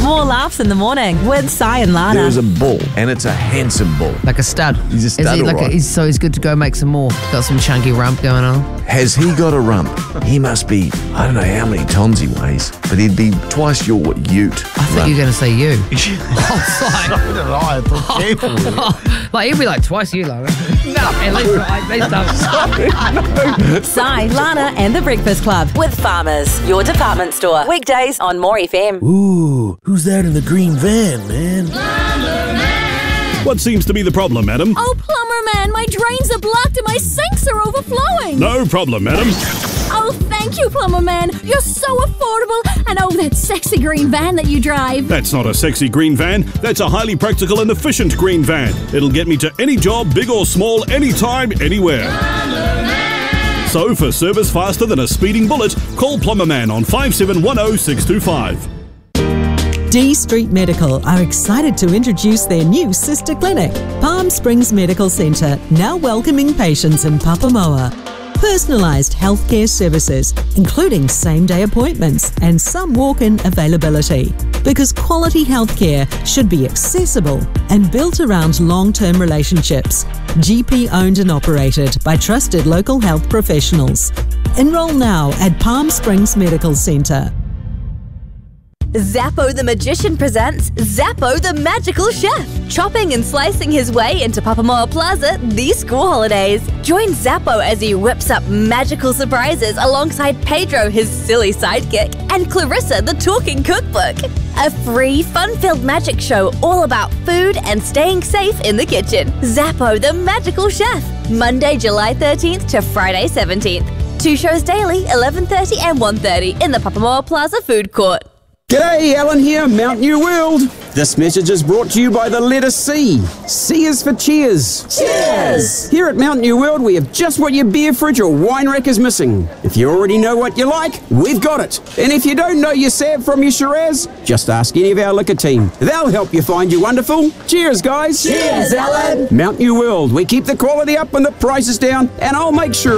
More laughs in the morning with Si and Lana. There is a bull, and it's a handsome bull. Like a stud. He's a stud, Is he like alright. so he's good to go make some more. Got some chunky rump going on. Has he got a rump? He must be, I don't know how many tons he weighs, but he'd be twice your ute. I thought you were going to say you. Like, he'd be like twice you, Lana. No, at least don't. Si, Lana and the Breakfast Club with Farmers, your department store. Weekdays on More FM. Ooh, who's that in the green van, man? What seems to be the problem, madam? Oh, plumber man, my drains are blocked and my sinks are overflowing. No problem, madam. Oh, thank you, plumber man. You're so affordable. And oh, that sexy green van that you drive. That's not a sexy green van. That's a highly practical and efficient green van. It'll get me to any job, big or small, anytime, anywhere. So, for service faster than a speeding bullet, call Plumber Man on 5710 625. D Street Medical are excited to introduce their new sister clinic, Palm Springs Medical Centre, now welcoming patients in Papamoa. Personalised healthcare services, including same-day appointments and some walk-in availability. Because quality healthcare should be accessible and built around long-term relationships. GP owned and operated by trusted local health professionals. Enroll now at Palm Springs Medical Centre. Zappo the Magician presents Zappo the Magical Chef, chopping and slicing his way into Papamoa Plaza these school holidays. Join Zappo as he whips up magical surprises alongside Pedro, his silly sidekick, and Clarissa, the talking cookbook. A free, fun-filled magic show all about food and staying safe in the kitchen. Zappo the Magical Chef, Monday, July 13th to Friday 17th. 2 shows daily, 11:30 and 1:30 in the Papamoa Plaza food court. G'day, Alan here, Mount New World. This message is brought to you by the letter C. C is for cheers. Cheers! Here at Mount New World, we have just what your beer fridge or wine rack is missing. If you already know what you like, we've got it. And if you don't know your Sab from your Shiraz, just ask any of our liquor team. They'll help you find your wonderful. Cheers, guys. Cheers, Alan! Mount New World, we keep the quality up and the prices down, and I'll make sure